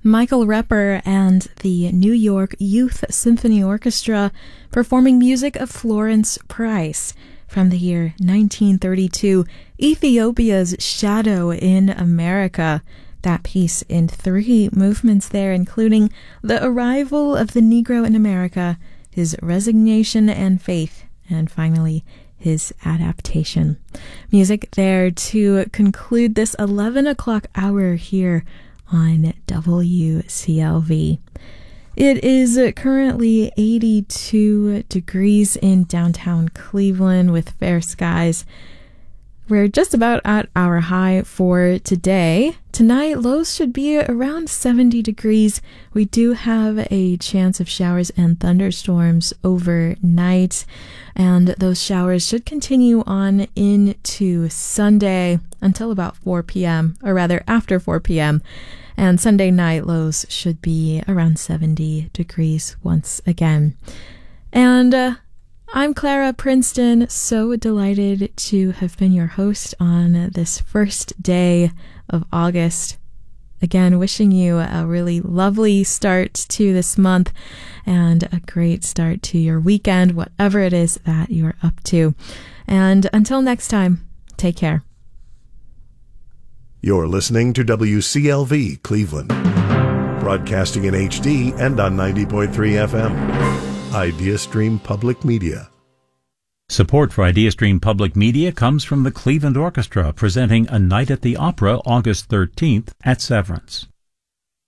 Michael Repper and the New York Youth Symphony Orchestra performing music of Florence Price from the year 1932, Ethiopia's Shadow in America. That piece in 3 movements there, including the arrival of the Negro in America, his resignation and faith, and finally his adaptation. Music there to conclude this 11 o'clock hour here on WCLV. It is currently 82 degrees in downtown Cleveland with fair skies. We're just about at our high for today. Tonight, lows should be around 70 degrees. We do have a chance of showers and thunderstorms overnight, and those showers should continue on into Sunday until about 4 p.m., or rather after 4 p.m., and Sunday night lows should be around 70 degrees once again. And I'm Clara Princeton, so delighted to have been your host on this first day of August. Again, wishing you a really lovely start to this month and a great start to your weekend, whatever it is that you're up to. And until next time, take care. You're listening to WCLV Cleveland, broadcasting in HD and on 90.3 FM. IdeaStream Public Media. Support for IdeaStream Public Media comes from the Cleveland Orchestra, presenting A Night at the Opera August 13th at Severance.